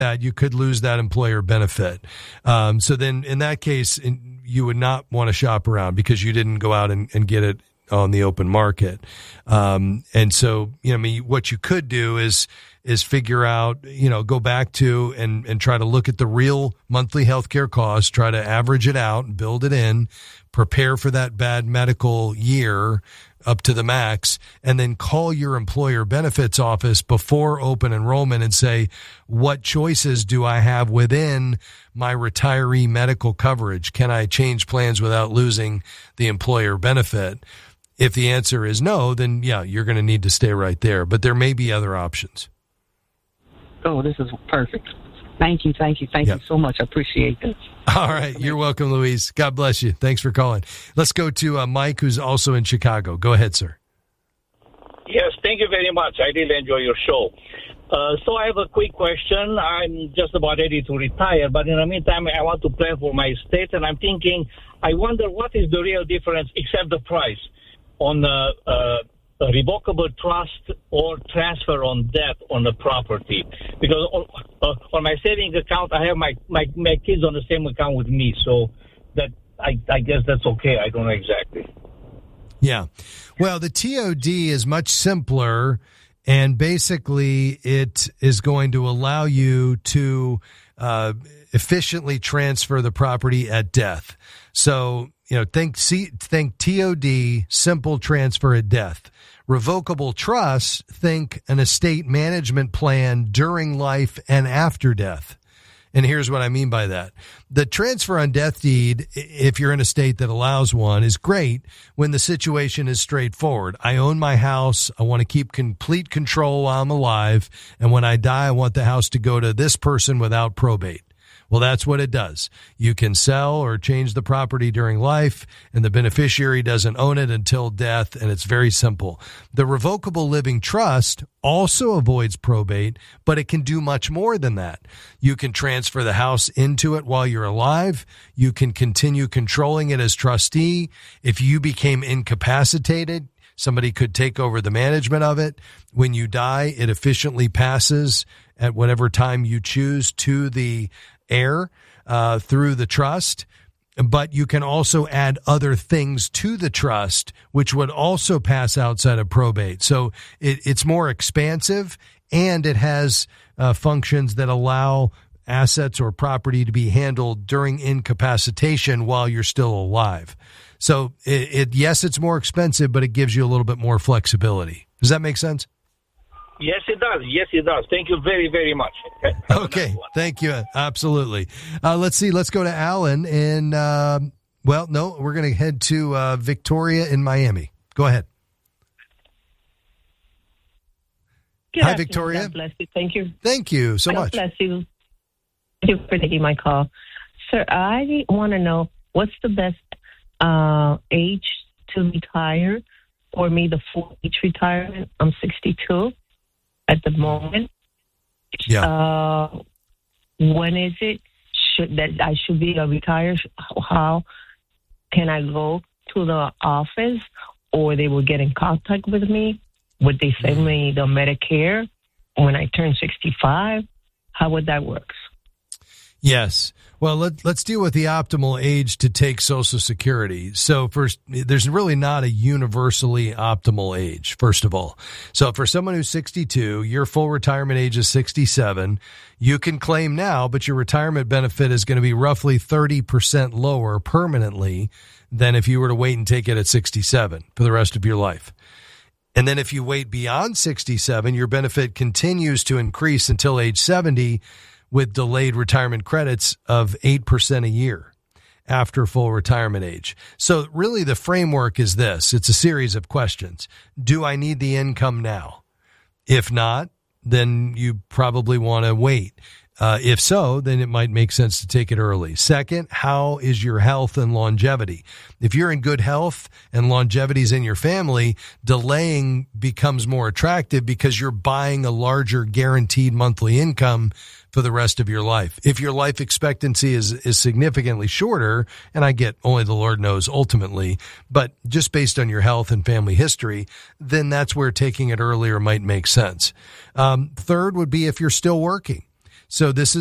that, you could lose that employer benefit. So then in that case, you would not want to shop around because you didn't go out and get it on the open market. And so, what you could do is figure out, go back to and try to look at the real monthly healthcare costs, try to average it out and build it in, prepare for that bad medical year up to the max, and then call your employer benefits office before open enrollment and say, what choices do I have within my retiree medical coverage? Can I change plans without losing the employer benefit? If the answer is no, then yeah, you're going to need to stay right there, but there may be other options. Oh, this is perfect. Thank you so much. I appreciate this. All right. You're welcome, Louise. God bless you. Thanks for calling. Let's go to Mike, who's also in Chicago. Go ahead, sir. Yes, thank you very much. I really enjoy your show. So I have a quick question. I'm just about ready to retire, but in the meantime, I want to plan for my estate, and I'm thinking, I wonder what is the real difference, except the price, on a revocable trust or transfer on debt on the property. Because on my savings account, I have my kids on the same account with me, so that I guess that's okay. I don't know exactly. Yeah. Well, the TOD is much simpler, and basically it is going to allow you to efficiently transfer the property at death. So, think TOD, simple transfer at death. Revocable trust, think an estate management plan during life and after death. And here's what I mean by that. The transfer on death deed, if you're in a state that allows one, is great when the situation is straightforward. I own my house. I want to keep complete control while I'm alive. And when I die, I want the house to go to this person without probate. Well, that's what it does. You can sell or change the property during life, and the beneficiary doesn't own it until death, and it's very simple. The revocable living trust also avoids probate, but it can do much more than that. You can transfer the house into it while you're alive. You can continue controlling it as trustee. If you became incapacitated, somebody could take over the management of it. When you die, it efficiently passes at whatever time you choose to the heir through the trust. But you can also add other things to the trust, which would also pass outside of probate. So it's more expansive, and it has functions that allow assets or property to be handled during incapacitation while you're still alive. So yes, it's more expensive, but it gives you a little bit more flexibility. Does that make sense? Yes, it does. Yes, it does. Thank you very, very much. Okay. Thank you. Absolutely. Let's see. Let's go to Alan in, we're going to head to Victoria in Miami. Go ahead. Hi, Victoria. God bless you. Thank you. Thank you so much. God bless you. Thank you for taking my call. Sir, I want to know what's the best age to retire for me, the full age retirement. I'm 62 at the moment. Yeah. When is it that I should be retired? How can I go to the office, or they will get in contact with me? Would they send me the Medicare when I turn 65? How would that work? Yes. Well, let's deal with the optimal age to take Social Security. So first, there's really not a universally optimal age, first of all. So for someone who's 62, your full retirement age is 67. You can claim now, but your retirement benefit is going to be roughly 30% lower permanently than if you were to wait and take it at 67 for the rest of your life. And then if you wait beyond 67, your benefit continues to increase until age 70, with delayed retirement credits of 8% a year after full retirement age. So really the framework is this. It's a series of questions. Do I need the income now? If not, then you probably want to wait. If so, then it might make sense to take it early. Second, how is your health and longevity? If you're in good health and longevity is in your family, delaying becomes more attractive because you're buying a larger guaranteed monthly income for the rest of your life. If your life expectancy is significantly shorter, and I get only the Lord knows ultimately, but just based on your health and family history, then that's where taking it earlier might make sense. Third would be if you're still working. So this is